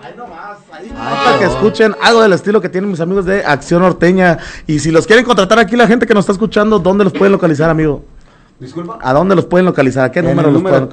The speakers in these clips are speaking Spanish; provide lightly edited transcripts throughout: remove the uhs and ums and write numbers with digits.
Ahí nomás, ahí para que escuchen algo del estilo que tienen mis amigos de Acción Norteña. Y si los quieren contratar aquí, la gente que nos está escuchando, ¿dónde los pueden localizar, amigo? Disculpa. ¿A dónde los pueden localizar? ¿A qué número los pueden?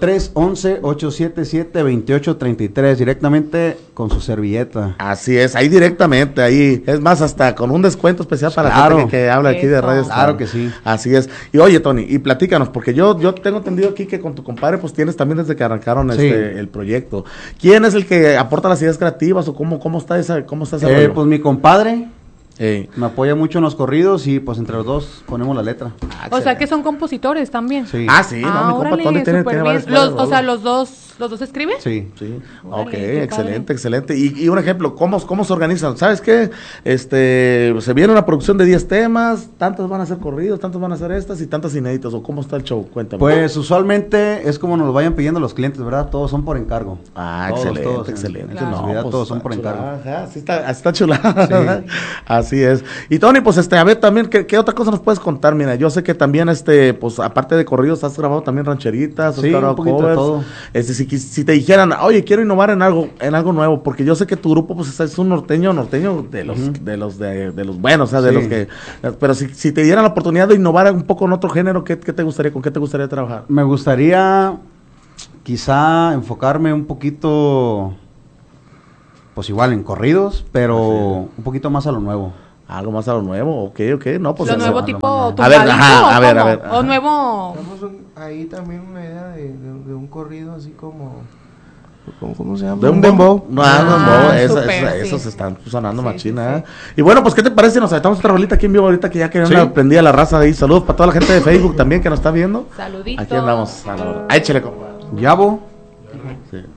311-877-2833, directamente con su servilleta. Así es, ahí directamente, ahí. Es más, hasta con un descuento especial para la gente que habla aquí de radio. Claro que sí. Así es. Y oye, Tony, y platícanos, porque yo tengo entendido aquí que con tu compadre, pues tienes también desde que arrancaron el proyecto. ¿Quién es el que aporta las ideas creativas o cómo está ese rollo? Pues mi compadre. Me apoya mucho en los corridos y pues entre los dos ponemos la letra. O sea que son compositores también. Sí. Sí, no, mi compa Tony tiene varios. O sea, ¿los dos escriben? Sí. Ok, excelente. Y un ejemplo, ¿cómo se organizan? ¿Sabes qué? Se viene una producción de 10 temas, tantos van a ser corridos, tantos van a ser estas y tantas inéditas, o ¿cómo está el show? Cuéntame. Pues usualmente es como nos lo vayan pidiendo los clientes, ¿verdad? Todos son por encargo. Excelente. Claro. Pues, todos son por encargo. Así está chulada. Sí. Así es. Y Tony, pues a ver también, ¿qué otra cosa nos puedes contar? Mira, yo sé que también, pues aparte de corridos, has grabado también rancheritas, has grabado un poquito covers. De todo. Si te dijeran, oye, quiero innovar en algo nuevo, porque yo sé que tu grupo, pues es un norteño de los buenos, o sea, de los que, pero si te dieran la oportunidad de innovar un poco en otro género, ¿con qué te gustaría trabajar? Me gustaría, quizá, enfocarme un poquito, pues igual en corridos, pero un poquito más a lo nuevo. Algo más a lo nuevo, ok, no, pues... Lo nuevo tipo a ver, a ver. O nuevo... Tenemos ahí también una idea de un corrido así como... ¿Cómo se llama? De un dembow. Esos están sonando machina. Y bueno, pues, ¿qué te parece si nos aventamos otra rolita aquí en vivo ahorita que ya que aprendí a la raza de ahí? Saludos para toda la gente de Facebook también que nos está viendo. Saluditos. Aquí andamos. Échale, compa. Yabo. Sí.